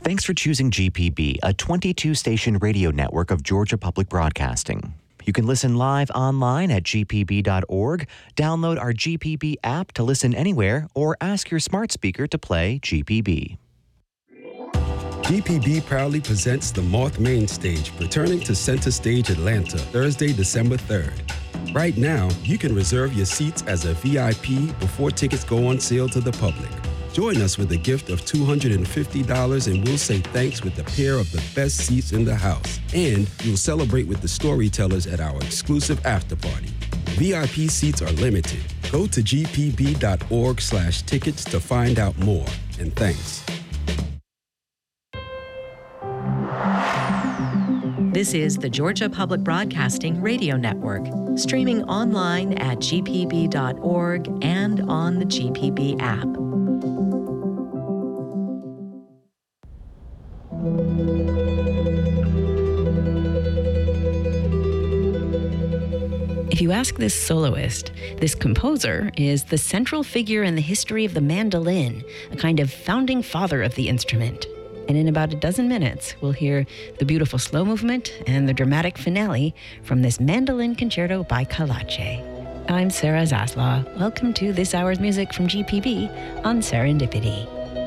Thanks for choosing GPB, a 22-station radio network of Georgia Public Broadcasting. You can listen live online at gpb.org, download our GPB app to listen anywhere, or ask your smart speaker to play GPB. GPB proudly presents the Moth Main Stage, returning to Center Stage Atlanta, Thursday, December 3rd. Right now, you can reserve your seats as a VIP before tickets go on sale to the public. Join us with a gift of $250 and we'll say thanks with a pair of the best seats in the house. And you'll celebrate with the storytellers at our exclusive after party. VIP seats are limited. Go to gpb.org/tickets to find out more. And thanks. This is the Georgia Public Broadcasting Radio Network, streaming online at gpb.org and on the GPB app. If you ask this soloist, this composer is the central figure in the history of the mandolin, a kind of founding father of the instrument. And in about a dozen minutes, we'll hear the beautiful slow movement and the dramatic finale from this mandolin concerto by Kalache. I'm Sarah Zaslaw. Welcome to this hour's music from GPB on Serendipity.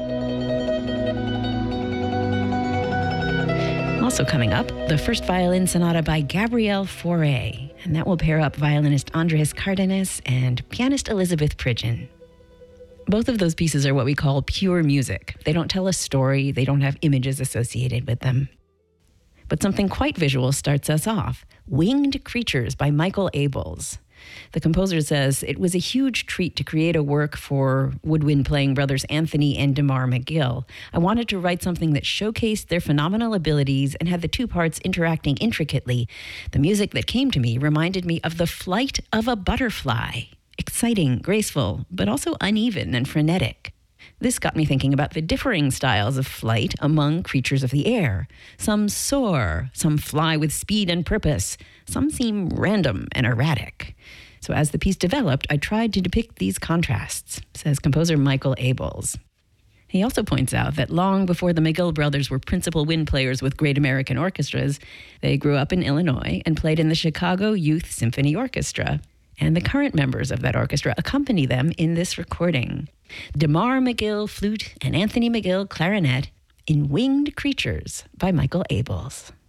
Also coming up, the first violin sonata by Gabriel Fauré, and that will pair up violinist Andres Cardenas and pianist Elizabeth Pridgeon. Both of those pieces are what we call pure music. They don't tell a story, they don't have images associated with them. But something quite visual starts us off, Winged Creatures by Michael Abels. The composer says, it was a huge treat to create a work for woodwind-playing brothers Anthony and Damar McGill. I wanted to write something that showcased their phenomenal abilities and had the two parts interacting intricately. The music that came to me reminded me of the flight of a butterfly. Exciting, graceful, but also uneven and frenetic. This got me thinking about the differing styles of flight among creatures of the air. Some soar, some fly with speed and purpose, some seem random and erratic. So as the piece developed, I tried to depict these contrasts, says composer Michael Abels. He also points out that long before the McGill brothers were principal wind players with great American orchestras, they grew up in Illinois and played in the Chicago Youth Symphony Orchestra. And the current members of that orchestra accompany them in this recording. Damar McGill flute and Anthony McGill clarinet in Winged Creatures by Michael Abels.